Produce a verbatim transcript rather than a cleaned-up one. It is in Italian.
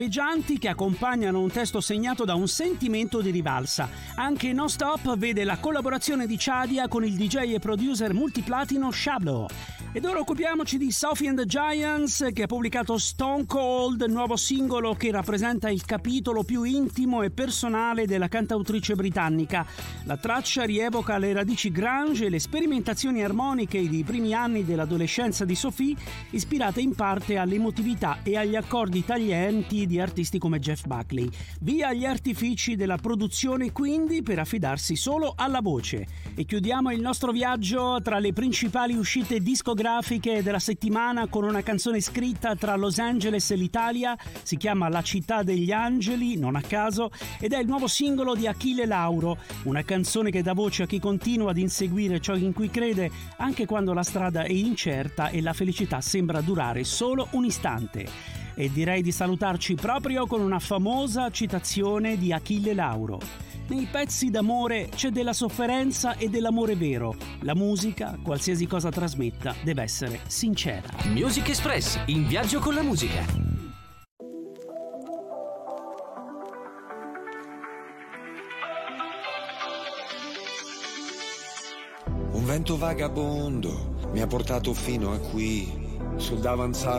Leggianti che accompagnano un testo segnato da un sentimento di rivalsa. Anche No Stop vede la collaborazione di Chadia con il D J e producer multiplatino Shablo. Ed ora occupiamoci di Sophie and the Giants, che ha pubblicato Stone Cold, nuovo singolo che rappresenta il capitolo più intimo e personale della cantautrice britannica. La traccia rievoca le radici grunge e le sperimentazioni armoniche dei primi anni dell'adolescenza di Sophie, ispirate in parte all'emotività e agli accordi taglienti di artisti come Jeff Buckley. Via gli artifici della produzione quindi per affidarsi solo alla voce. E chiudiamo il nostro viaggio tra le principali uscite discografiche della settimana con una canzone scritta tra Los Angeles e l'Italia. Si chiama La città degli angeli, non a caso, ed è il nuovo singolo di Achille Lauro, una canzone che dà voce a chi continua ad inseguire ciò in cui crede anche quando la strada è incerta e la felicità sembra durare solo un istante. E direi di salutarci proprio con una famosa citazione di Achille Lauro. Nei pezzi d'amore c'è della sofferenza e dell'amore vero. La musica, qualsiasi cosa trasmetta, deve essere sincera. Music Express, in viaggio con la musica. Un vento vagabondo mi ha portato fino a qui, sul davanzale